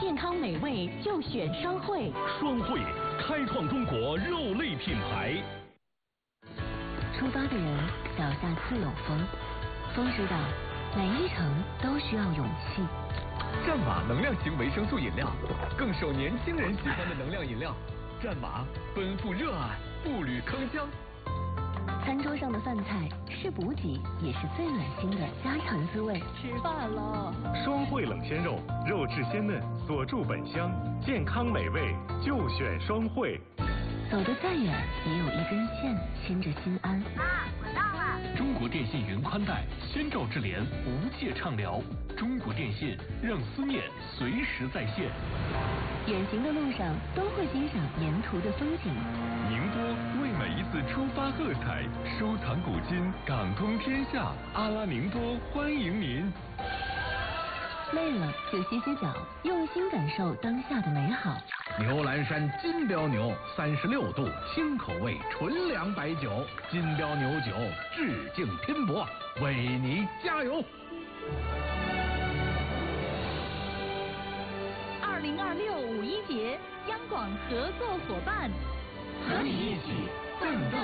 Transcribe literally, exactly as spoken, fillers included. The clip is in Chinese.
健康美味就选双汇。 双汇开创中国肉类品牌。 出发的人脚下自有风，风知道每一程都需要勇气。 战马能量型维生素饮料，更受年轻人喜欢的能量饮料。战马奔赴热爱，步履铿锵。 餐桌上的饭菜是补给，也是最暖心的家常滋味。 吃饭了。 双汇冷鲜肉，肉质鲜嫩，锁住本香，健康美味就选双汇。 走得再远，也有一根线牵着心安。 妈，我到了。 中国电信云宽带，先兆智联，无界畅聊。中国电信让思念随时在线。 远行的路上都会欣赏沿途的风景。 宁波为每一次出发喝彩，收藏古今，港通天下。阿拉宁波欢迎您。 累了就歇歇脚，用心感受当下的美好。 牛栏山金标牛，三十六度，清口味，纯粮白酒。金标牛酒，致敬拼搏，为你加油！ 二零二六五一节，央广合作伙伴， 和你一起奋斗。